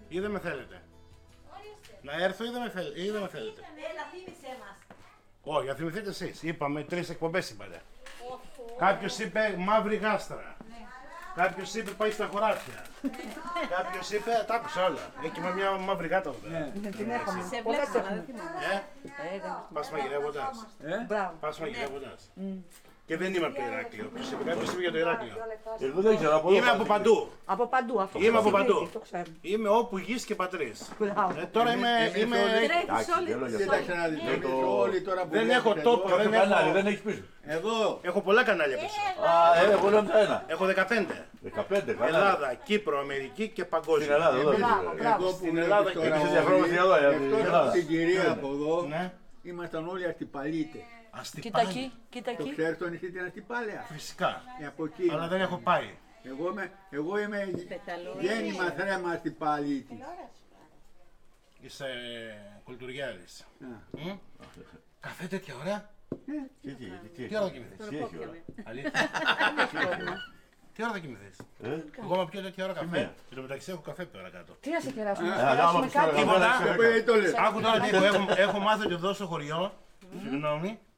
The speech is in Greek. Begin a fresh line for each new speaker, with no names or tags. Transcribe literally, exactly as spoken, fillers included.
ή δεν με θέλετε?
Ορίστε.
Να έρθω ή δεν με θέλετε? Ή δεν με θέλετε?
Έλα, θύμισέ μας.
Όχι, θυμηθείτε εσείς. Είπαμε τρεις εκπομπές είπατε.
Οχο.
Κάποιος είπε μαύρη γάστρα. Κάποιος είπε πάει στα χωράφια. Κάποιος είπε, τα άκουσα όλα. Έχει με μια μαύρη γάτα εδώ πέρα.
Την έχουμε.
Σε
Πολλές
βλέπω, αλλά
έχουμε.
δεν θυμάμαι.
Ε,
Ε, δεν-
πας μαγειρεύοντας.
Μπράβο.
Πας μαγειρεύοντας. Και δεν είμαι από το Ηράκλειο. Ποιος είπε, κάποιος είπε για το Ηράκλειο.
Εγώ δεν ξέρω από εδώ
Είμαι από
πάω.
παντού.
Από παντού αυτό.
Είμαι από
ξέρουμε,
παντού.
Το ξέρουμε.
Είμαι όπου γης και πατρίς.
Μπράβο.
Ε, τώρα είμαι,
εμείς
είμαι...
όλοι-
Τρέχεις
Εντάξει,
όλοι.
δεν λέω για
Κοίταξε να δεις,
Με
εμείς
το-
όλοι τώρα που
Δεν
βλέπετε
έχω
εδώ,
τόπο,
Κάποιο
δεν
κανάλι,
έχω...
δεν έχεις πίσω.
Εδώ,
Έχω πολλά κανάλια πίσω.
Α, ε, εγώ λέω το ένα.
Έχω δεκαπέντε.
δεκαπέντε, καλά.
Ελλάδα, Κύπρο, Αμερική και
Στην
παγκόσμια.
Ελλάδα, εδώ.
Μπράβο,
δεν
μπράβο.
εδώ που
Στην
βλέπεις
Ελλάδα
τώρα
και
σε
όλοι,
διαφορετική εδώ, ε, στην
εκτός
Ελλάδα.
από την κυρία από εδώ,
Ναι.
ήμασταν όλοι αστυπαλίτες.
Κοίτα
Αστυπάλη.
εκεί, κοίτα
Το
εκεί.
ξέρεις το νησί την Αστυπάλαια?
Φυσικά.
Ε, από εκεί.
Αλλά δεν έχω πάει.
Εγώ είμαι, εγώ είμαι
Πεταλούδι.
γέννημα θρέμα Αστυπαλίτης.
Είσαι κουλτουριάρης.
Α.
Μμ. Καφέ τέτοια ώρα.
Τι, τι, τι, τι.
Τι ώρα θα κοιμηθείς?
Τι έχει ώρα.
Αλήθεια. Τι ώρα θα κοιμηθείς?
Ε?
Εγώ με πιω τέτοια ώρα καφέ.
Σήμερα.
Εν τω μεταξύ έχω καφέ τώρα κάτω.
Τι να σε κεράσουμε, να
Ε,
σε
άμα
κεράσουμε
πιστεύω,
κάτι.
εγώ δεν
Τίποτα.
ξέρω
Ε, το λες.
Άκου τώρα τι έχω, έχω, έχω μάθει ότι εδώ στο χωριό, συγγνώμη,